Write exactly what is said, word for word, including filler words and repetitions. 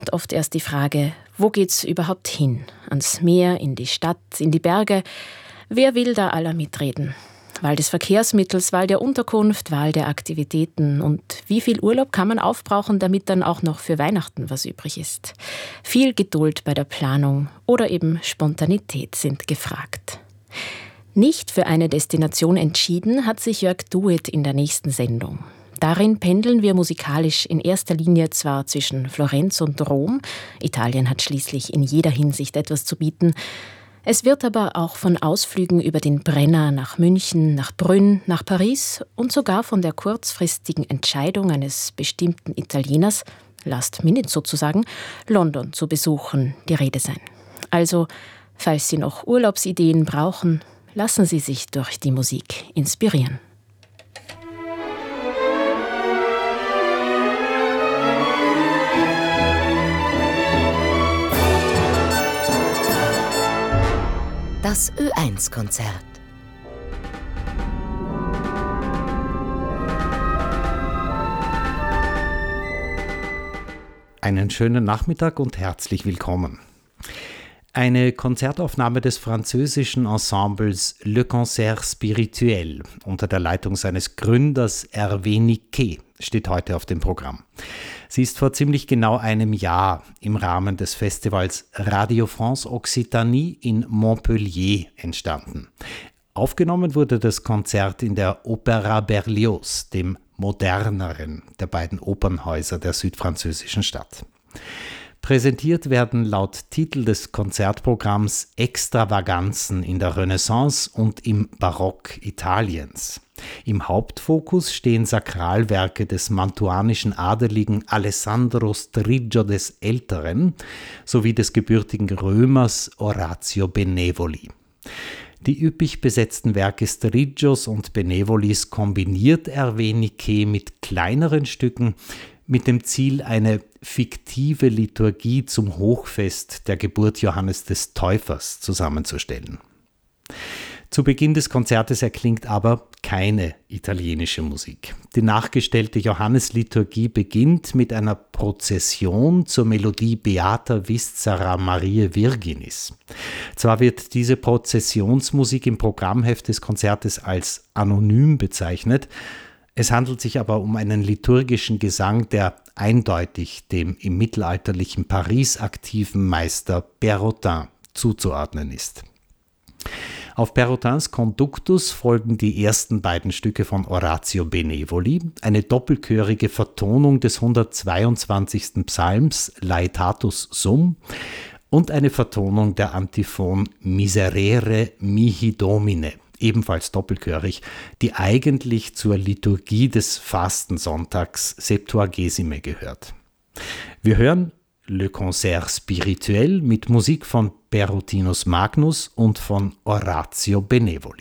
Und oft erst die Frage, wo geht's überhaupt hin? Ans Meer, in die Stadt, in die Berge? Wer will da aller mitreden? Wahl des Verkehrsmittels, Wahl der Unterkunft, Wahl der Aktivitäten. Und wie viel Urlaub kann man aufbrauchen, damit dann auch noch für Weihnachten was übrig ist? Viel Geduld bei der Planung oder eben Spontanität sind gefragt. Nicht für eine Destination entschieden hat sich Jörg Duet in der nächsten Sendung. Darin pendeln wir musikalisch in erster Linie zwar zwischen Florenz und Rom, Italien hat schließlich in jeder Hinsicht etwas zu bieten, es wird aber auch von Ausflügen über den Brenner nach München, nach Brünn, nach Paris und sogar von der kurzfristigen Entscheidung eines bestimmten Italieners, last minute sozusagen, London zu besuchen, die Rede sein. Also, falls Sie noch Urlaubsideen brauchen, lassen Sie sich durch die Musik inspirieren. Das Ö eins Konzert. Einen schönen Nachmittag und herzlich willkommen. Eine Konzertaufnahme des französischen Ensembles Le Concert Spirituel unter der Leitung seines Gründers Hervé Niquet steht heute auf dem Programm. Sie ist vor ziemlich genau einem Jahr im Rahmen des Festivals Radio France Occitanie in Montpellier entstanden. Aufgenommen wurde das Konzert in der Opéra Berlioz, dem moderneren der beiden Opernhäuser der südfranzösischen Stadt. Präsentiert werden laut Titel des Konzertprogramms Extravaganzen in der Renaissance und im Barock Italiens. Im Hauptfokus stehen Sakralwerke des mantuanischen Adeligen Alessandro Striggio des Älteren sowie des gebürtigen Römers Orazio Benevoli. Die üppig besetzten Werke Striggios und Benevolis kombiniert Hervé Niquet mit kleineren Stücken mit dem Ziel, eine fiktive Liturgie zum Hochfest der Geburt Johannes des Täufers zusammenzustellen. Zu Beginn des Konzertes erklingt aber keine italienische Musik. Die nachgestellte Johannesliturgie beginnt mit einer Prozession zur Melodie Beata Viscera Mariae Virginis. Zwar wird diese Prozessionsmusik im Programmheft des Konzertes als anonym bezeichnet, es handelt sich aber um einen liturgischen Gesang, der eindeutig dem im mittelalterlichen Paris aktiven Meister Perrotin zuzuordnen ist. Auf Perrotins Conductus folgen die ersten beiden Stücke von Orazio Benevoli, eine doppelchörige Vertonung des hundertzweiundzwanzigsten Psalms Laetatus Sum und eine Vertonung der Antiphon Miserere mihi Domine, ebenfalls doppelchörig, die eigentlich zur Liturgie des Fastensonntags Septuagesime gehört. Wir hören Le Concert Spirituel mit Musik von Perotinus Magnus und von Orazio Benevoli.